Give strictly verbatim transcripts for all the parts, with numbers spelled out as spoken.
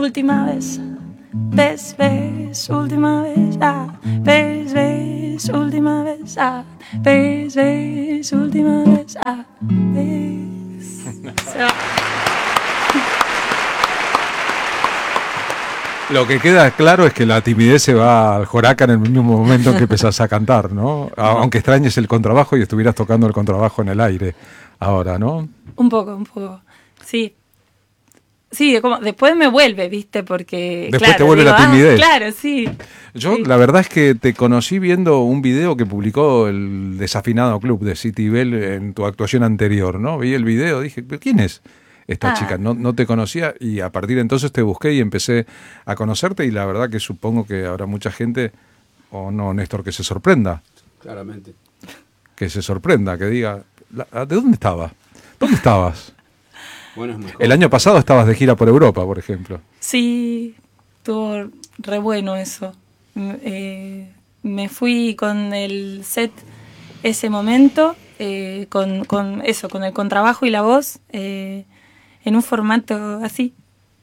última vez. Ves, ves, última vez, ah, ves, ves, última vez, ah, ves, ves, última vez, ah, ves. Se va. Lo que queda claro es que la timidez se va al joraca en el mismo momento en que empezás a cantar, ¿no? Aunque extrañes el contrabajo y estuvieras tocando el contrabajo en el aire ahora, ¿no? Un poco, un poco, sí. Sí, como, después me vuelve, ¿viste? Porque, después claro, te vuelve digo, la timidez. Ah, claro, sí. Yo, sí. la verdad es que te conocí viendo un video que publicó el Desafinado Club de City Bell en tu actuación anterior, ¿no? Vi el video, dije, ¿pero quién es esta Ah. chica? No, no te conocía y a partir de entonces te busqué y empecé a conocerte y la verdad que supongo que habrá mucha gente, o no, Néstor, que se sorprenda. Claramente. Que se sorprenda, que diga, ¿de dónde estabas? ¿Dónde estabas? Bueno, es mejor. El año pasado estabas de gira por Europa, por ejemplo. Sí, estuvo re bueno eso. Eh, me fui con el set ese momento, eh, con, con eso, con el contrabajo y la voz, eh, en un formato así.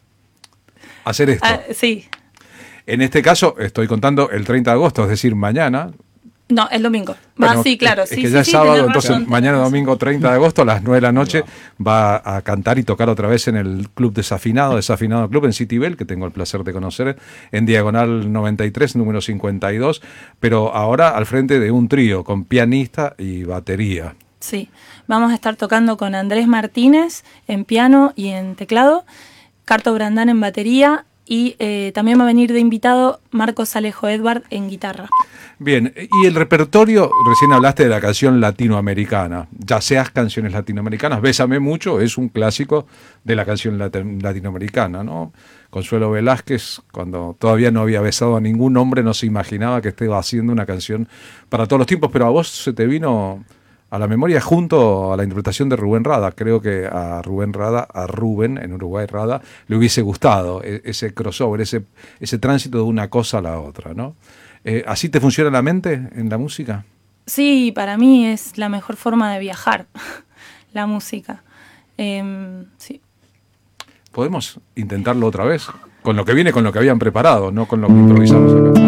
Hacer esto. Ah, sí. En este caso, estoy contando el treinta de agosto, es decir, mañana. No, el domingo. Bueno, ah, sí, claro. Es, sí, es que sí, ya sí, es sábado, tenés entonces razón, mañana tenés domingo treinta de agosto a las nueve de la noche va a cantar y tocar otra vez en el Club Desafinado, Desafinado Club en City Bell, que tengo el placer de conocer, en Diagonal noventa y tres, número cincuenta y dos, pero ahora al frente de un trío con pianista y batería. Sí, vamos a estar tocando con Andrés Martínez en piano y en teclado, Carto Brandán en batería y eh, también va a venir de invitado Marcos Alejo Edward en guitarra. Bien, y el repertorio, recién hablaste de la canción latinoamericana, ya seas canciones latinoamericanas, Bésame Mucho es un clásico de la canción lat- latinoamericana, ¿no? Consuelo Velázquez, cuando todavía no había besado a ningún hombre, no se imaginaba que estaba haciendo una canción para todos los tiempos, pero a vos se te vino a la memoria junto a la interpretación de Rubén Rada. Creo que a Rubén Rada, a Rubén, en Uruguay Rada, le hubiese gustado ese crossover, ese, ese tránsito de una cosa a la otra, ¿no? Eh, ¿Así te funciona la mente en la música? Sí, para mí es la mejor forma de viajar, la música. Eh, sí. ¿Podemos intentarlo otra vez? Con lo que viene, con lo que habían preparado, no con lo que improvisamos acá.